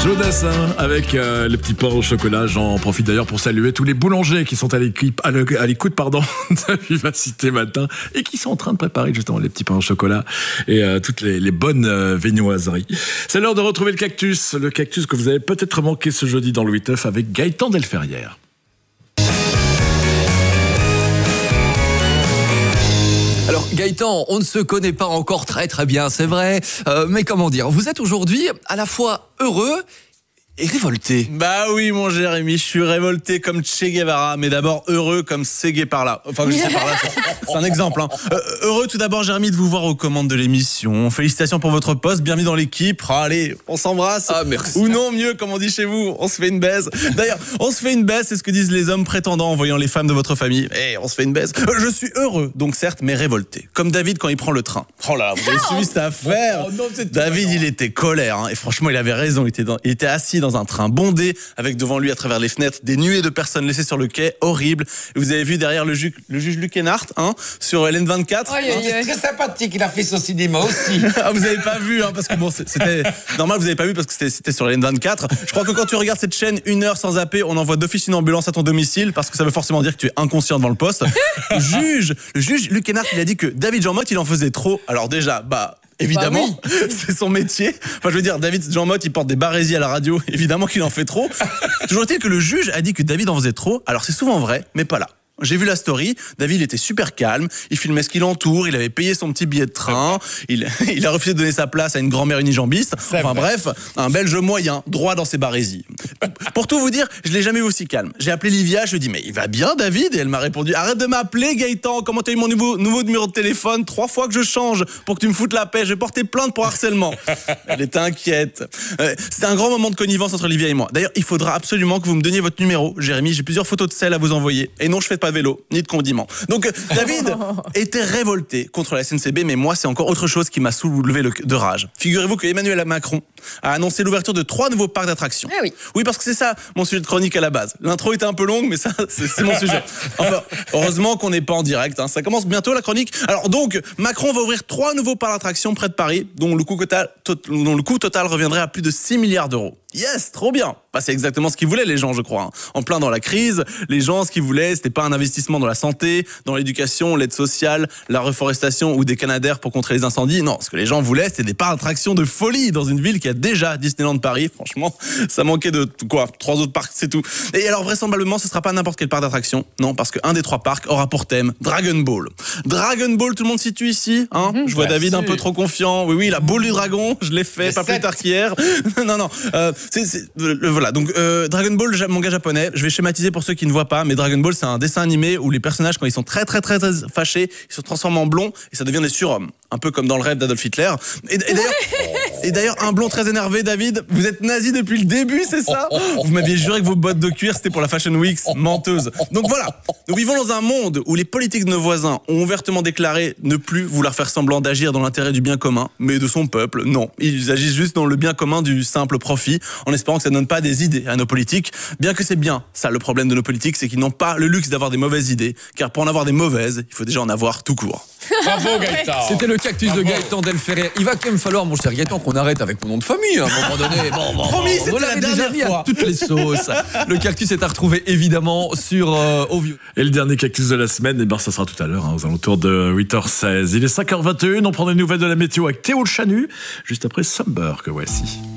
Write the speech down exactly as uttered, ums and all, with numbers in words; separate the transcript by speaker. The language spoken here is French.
Speaker 1: Joe Dassin avec euh, les petits pains au chocolat. J'en profite d'ailleurs pour saluer tous les boulangers qui sont à l'équipe, à l'écoute pardon, de Vivacité Matin et qui sont en train de préparer justement les petits pains au chocolat et euh, toutes les, les bonnes euh, viennoiseries. C'est l'heure de retrouver le cactus, le cactus que vous avez peut-être manqué ce jeudi dans le huit neuf avec Gaëtan Delferrière.
Speaker 2: Alors Gaëtan, on ne se connaît pas encore très très bien, c'est vrai, euh, mais comment dire, vous êtes aujourd'hui à la fois heureux et révolté.
Speaker 3: Bah oui mon Jérémy, je suis révolté comme Che Guevara, mais d'abord heureux comme Ségué par là. Enfin, je sais par là, c'est un exemple. Hein. Euh, heureux tout d'abord Jérémy de vous voir aux commandes de l'émission. Félicitations pour votre poste, bienvenue dans l'équipe. Oh, allez, on s'embrasse.
Speaker 2: Ah merci.
Speaker 3: Ou non, mieux comme on dit chez vous, on se fait une baise. D'ailleurs, on se fait une baise, c'est ce que disent les hommes prétendants en voyant les femmes de votre famille. Eh, hey, on se fait une baise. Euh, je suis heureux, donc certes, mais révolté. Comme David quand il prend le train. Oh là, vous avez suivi cette affaire.
Speaker 2: Oh, non,
Speaker 3: David, il était colère, hein, et franchement, il avait raison. Il était, dans, il était assis dans un train bondé, avec devant lui, à travers les fenêtres, des nuées de personnes laissées sur le quai, horrible. Et vous avez vu derrière le, ju le juge Luc Hénart, hein, sur L N vingt-quatre.
Speaker 4: Oh, hein. C'est très sympathique, il a fait son cinéma aussi.
Speaker 3: Ah, vous avez pas vu, hein, parce que bon, c'était normal, vous avez pas vu parce que c'était sur L N vingt-quatre. Je crois que quand tu regardes cette chaîne une heure sans zapper, on envoie d'office une ambulance à ton domicile, parce que ça veut forcément dire que tu es inconscient devant le poste. Le juge, le juge Luc Hénart, il a dit que David Jean-Motte, il en faisait trop. Alors déjà, bah... Évidemment, bah oui. C'est son métier. Enfin, je veux dire, David Jean-Motte, il porte des barésies à la radio. Évidemment qu'il en fait trop. Toujours est-il que le juge a dit que David en faisait trop. Alors, c'est souvent vrai, mais pas là. J'ai vu la story, David était super calme, il filmait ce qui l'entoure, il avait payé son petit billet de train, il, il a refusé de donner sa place à une grand-mère unijambiste, enfin bref, un Belge moyen, droit dans ses barésies. Pour tout vous dire, je l'ai jamais vu aussi calme. J'ai appelé Livia, je lui ai dit mais il va bien David? Et elle m'a répondu arrête de m'appeler Gaëtan, comment t'as eu mon nouveau, nouveau numéro de téléphone? Trois fois que je change pour que tu me foutes la paix, je vais porter plainte pour harcèlement. Elle était inquiète. Euh, C'était un grand moment de connivence entre Livia et moi. D'ailleurs, il faudra absolument que vous me donniez votre numéro, Jérémy, j'ai plusieurs photos de sel à vous envoyer. Et non, je fais pas de vélo, ni de condiments. Donc David était révolté contre la S N C B, mais moi c'est encore autre chose qui m'a soulevé le, de rage. Figurez-vous que Emmanuel Macron a annoncé l'ouverture de trois nouveaux parcs d'attractions.
Speaker 5: Ah oui.
Speaker 3: Oui, parce que c'est ça mon sujet de chronique à la base. L'intro était un peu longue, mais ça c'est mon sujet. Enfin, heureusement qu'on n'est pas en direct, hein. Ça commence bientôt la chronique. Alors donc, Macron va ouvrir trois nouveaux parcs d'attractions près de Paris, dont le coût total, dont le coût total reviendrait à plus de six milliards d'euros. Yes, trop bien. Bah, c'est exactement ce qu'ils voulaient les gens, je crois. Hein. En plein dans la crise, les gens, ce qu'ils voulaient, c'était pas un investissement dans la santé, dans l'éducation, l'aide sociale, la reforestation ou des canadaires pour contrer les incendies. Non, ce que les gens voulaient, c'était des parcs d'attractions de folie dans une ville qui a déjà Disneyland Paris. Franchement, ça manquait de quoi? Trois autres parcs, c'est tout. Et alors, vraisemblablement, ce sera pas n'importe quel parc d'attractions. Non, parce qu'un des trois parcs aura pour thème Dragon Ball. Dragon Ball, tout le monde situe ici, hein? Mm-hmm. Je vois David un peu trop confiant. Oui, oui, la boule du dragon, je l'ai fait, pas plus tard qu'hier. non, non. Euh, C'est, c'est, le, voilà, donc euh, Dragon Ball, manga japonais, je vais schématiser pour ceux qui ne voient pas, mais Dragon Ball c'est un dessin animé où les personnages quand ils sont très très très, très fâchés, ils se transforment en blonds et ça devient des surhommes, un peu comme dans le rêve d'Adolf Hitler. Et, et d'ailleurs, et d'ailleurs un blond très énervé, David, vous êtes nazi depuis le début, c'est ça? Vous m'aviez juré que vos bottes de cuir c'était pour la Fashion Week, menteuse. Donc voilà, nous vivons dans un monde où les politiques de nos voisins ont ouvertement déclaré ne plus vouloir faire semblant d'agir dans l'intérêt du bien commun, mais de son peuple. Non, ils agissent juste dans le bien commun du simple profit, en espérant que ça ne donne pas des idées à nos politiques, bien que c'est bien ça le problème de nos politiques, c'est qu'ils n'ont pas le luxe d'avoir des mauvaises idées, car pour en avoir des mauvaises, il faut déjà en avoir tout court.
Speaker 4: Bravo Gaëtan.
Speaker 2: C'était le cactus Bravo. de Gaëtan Delferrière. Il va quand même falloir, mon cher Gaëtan, qu'on arrête avec mon nom de famille à un moment donné. Bon, bon,
Speaker 3: Promis,
Speaker 2: bon,
Speaker 3: c'était la dernière
Speaker 2: déjà
Speaker 3: fois.
Speaker 2: À toutes les sauces. Le cactus est à retrouver évidemment sur euh, Au Vieux.
Speaker 1: Et le dernier cactus de la semaine, eh ben, ça sera tout à l'heure, hein, aux alentours de huit heures seize. Il est cinq heures vingt et une, on prend des nouvelles de la météo avec Théo le Chanu, juste après Summer que voici.